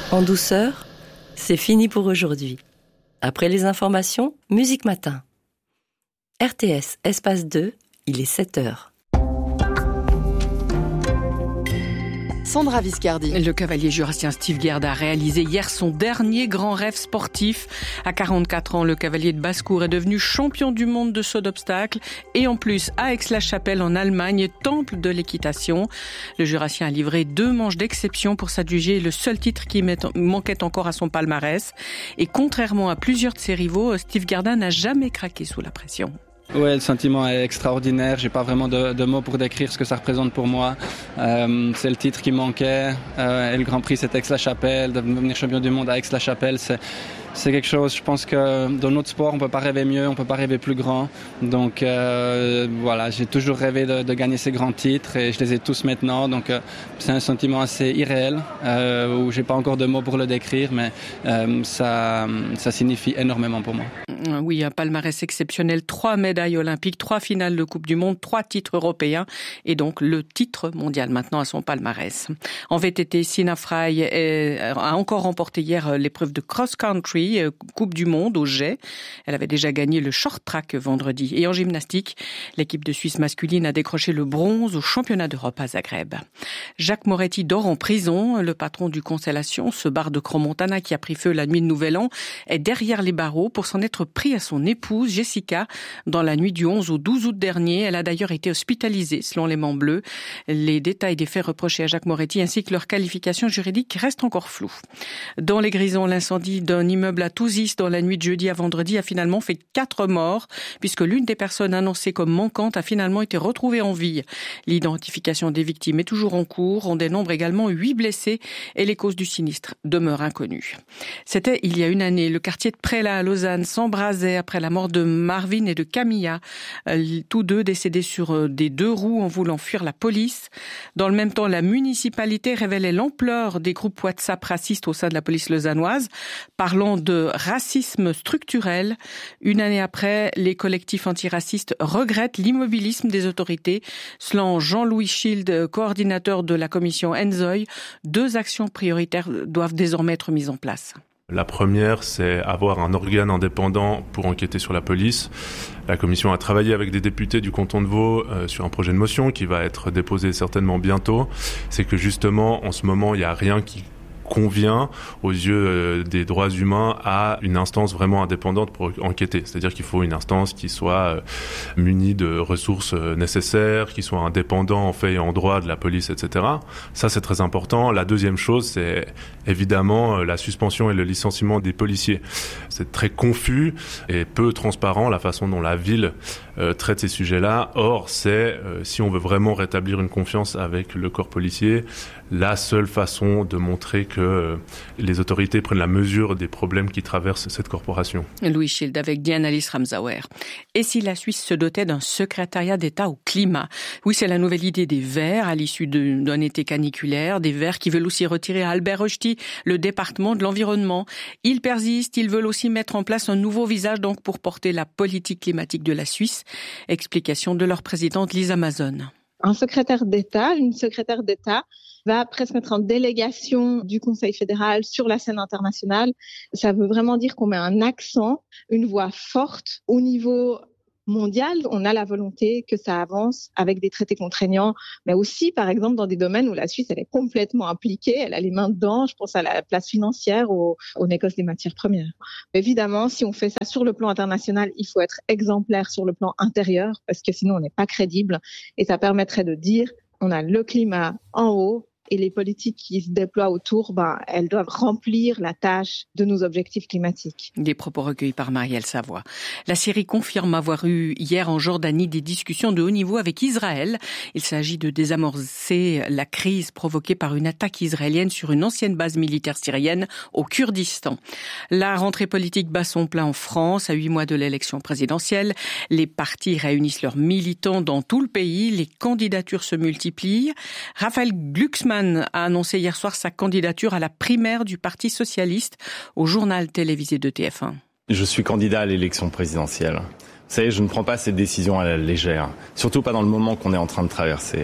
En douceur, c'est fini pour aujourd'hui. Après les informations, Musique Matin. RTS, espace 2, il est 7h. Sandra Viscardi. Le cavalier jurassien Steve Guerd a réalisé hier son dernier grand rêve sportif. À 44 ans, le cavalier de basse-cour est devenu champion du monde de saut d'obstacles et en plus, à Aix-la-Chapelle en Allemagne, temple de l'équitation. Le jurassien a livré 2 manches d'exception pour s'adjuger le seul titre qui manquait encore à son palmarès. Et contrairement à plusieurs de ses rivaux, Steve Guerd n'a jamais craqué sous la pression. Ouais, le sentiment est extraordinaire. J'ai pas vraiment de mots pour décrire ce que ça représente pour moi. C'est le titre qui manquait. Et le Grand Prix, c'était Aix-la-Chapelle. Devenir champion du monde à Aix-la-Chapelle, c'est quelque chose. Je pense que dans notre sport, on peut pas rêver mieux, on peut pas rêver plus grand. Donc voilà, j'ai toujours rêvé de gagner ces grands titres et je les ai tous maintenant. Donc c'est un sentiment assez irréel où j'ai pas encore de mots pour le décrire, mais ça signifie énormément pour moi. Oui, un palmarès exceptionnel, 3 médailles olympiques, 3 finales de Coupe du Monde, 3 titres européens et donc le titre mondial maintenant à son palmarès. En VTT, Sina Frey a encore remporté hier l'épreuve de cross-country, Coupe du Monde au jet. Elle avait déjà gagné le short track vendredi. Et en gymnastique, l'équipe de Suisse masculine a décroché le bronze au championnat d'Europe à Zagreb. Jacques Moretti dort en prison. Le patron du Constellation, ce bar de Crans-Montana qui a pris feu la nuit de Nouvel An, est derrière les barreaux pour s'en être pris à son épouse Jessica dans la nuit du 11 au 12 août dernier. Elle a d'ailleurs été hospitalisée selon les Mains Bleues. Les détails des faits reprochés à Jacques Moretti ainsi que leur qualification juridique restent encore flous. Dans les Grisons, l'incendie d'un immeuble à Touzis dans la nuit de jeudi à vendredi a finalement fait 4 morts puisque l'une des personnes annoncées comme manquante a finalement été retrouvée en vie. L'identification des victimes est toujours en cours. On dénombre également 8 blessés et les causes du sinistre demeurent inconnues. C'était il y a une année. Le quartier de Prélat à Lausanne s'embrasait après la mort de Marvin et de Camilla, tous deux décédés sur des 2 roues en voulant fuir la police. Dans le même temps, la municipalité révélait l'ampleur des groupes WhatsApp racistes au sein de la police lausannoise, parlant de racisme structurel. Une année après, les collectifs antiracistes regrettent l'immobilisme des autorités. Selon Jean-Louis Schild, coordinateur de la commission Enzoy, 2 actions prioritaires doivent désormais être mises en place. La première, c'est avoir un organe indépendant pour enquêter sur la police. La commission a travaillé avec des députés du canton de Vaud sur un projet de motion qui va être déposé certainement bientôt. C'est que justement, en ce moment, il n'y a rien qui convient aux yeux des droits humains à une instance vraiment indépendante pour enquêter. C'est-à-dire qu'il faut une instance qui soit munie de ressources nécessaires, qui soit indépendant en fait et en droit de la police, etc. Ça, c'est très important. La deuxième chose, c'est évidemment la suspension et le licenciement des policiers. C'est très confus et peu transparent la façon dont la ville traite ces sujets-là. Or, c'est, si on veut vraiment rétablir une confiance avec le corps policier, la seule façon de montrer que les autorités prennent la mesure des problèmes qui traversent cette corporation. Louis Schild avec Diane-Alice Ramsauer. Et si la Suisse se dotait d'un secrétariat d'État au climat? Oui, c'est la nouvelle idée des Verts à l'issue d'un été caniculaire. Des Verts qui veulent aussi retirer à Albert Rochety le département de l'environnement. Ils persistent, ils veulent aussi mettre en place un nouveau visage donc pour porter la politique climatique de la Suisse. Explication de leur présidente Lisa Mazon. Un secrétaire d'État, une secrétaire d'État va presque être en délégation du Conseil fédéral sur la scène internationale. Ça veut vraiment dire qu'on met un accent, une voix forte au niveau mondial. On a la volonté que ça avance avec des traités contraignants, mais aussi, par exemple, dans des domaines où la Suisse, elle est complètement impliquée, elle a les mains dedans. Je pense à la place financière, au négoce des matières premières. Évidemment, si on fait ça sur le plan international, il faut être exemplaire sur le plan intérieur, parce que sinon, on n'est pas crédible. Et ça permettrait de dire, on a le climat en haut, et les politiques qui se déploient autour, elles doivent remplir la tâche de nos objectifs climatiques. Des propos recueillis par Marielle Savoie. La Syrie confirme avoir eu hier en Jordanie des discussions de haut niveau avec Israël. Il s'agit de désamorcer la crise provoquée par une attaque israélienne sur une ancienne base militaire syrienne au Kurdistan. La rentrée politique bat son plein en France à 8 mois de l'élection présidentielle. Les partis réunissent leurs militants dans tout le pays. Les candidatures se multiplient. Raphaël Glucksmann a annoncé hier soir sa candidature à la primaire du Parti socialiste au journal télévisé de TF1. Je suis candidat à l'élection présidentielle. Vous savez, je ne prends pas ces décisions à la légère, surtout pas dans le moment qu'on est en train de traverser.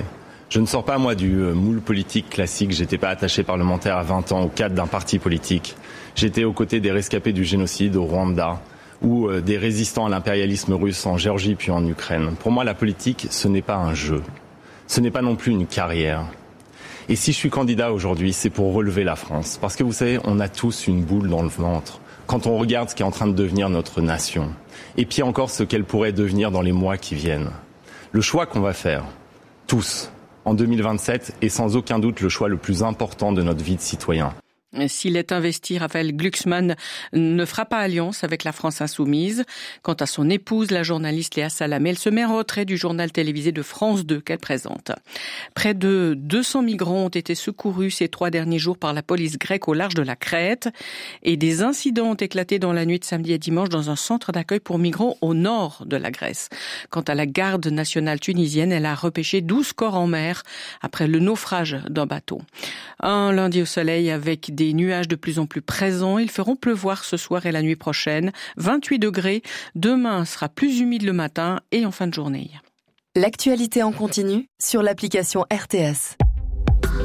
Je ne sors pas, moi, du moule politique classique. J'étais pas attaché parlementaire à 20 ans au cadre d'un parti politique. J'étais aux côtés des rescapés du génocide au Rwanda ou des résistants à l'impérialisme russe en Géorgie puis en Ukraine. Pour moi, la politique, ce n'est pas un jeu. Ce n'est pas non plus une carrière. Et si je suis candidat aujourd'hui, c'est pour relever la France. Parce que vous savez, on a tous une boule dans le ventre quand on regarde ce qui est en train de devenir notre nation. Et puis encore ce qu'elle pourrait devenir dans les mois qui viennent. Le choix qu'on va faire, tous, en 2027, est sans aucun doute le choix le plus important de notre vie de citoyen. S'il est investi, Raphaël Glucksmann ne fera pas alliance avec la France insoumise. Quant à son épouse, la journaliste Léa Salamé, elle se met en retrait du journal télévisé de France 2 qu'elle présente. Près de 200 migrants ont été secourus ces 3 derniers jours par la police grecque au large de la Crète. Et des incidents ont éclaté dans la nuit de samedi et dimanche dans un centre d'accueil pour migrants au nord de la Grèce. Quant à la garde nationale tunisienne, elle a repêché 12 corps en mer après le naufrage d'un bateau. Un lundi au soleil avec des nuages de plus en plus présents. Ils feront pleuvoir ce soir et la nuit prochaine. 28 degrés. Demain sera plus humide le matin et en fin de journée. L'actualité en continu sur l'application RTS.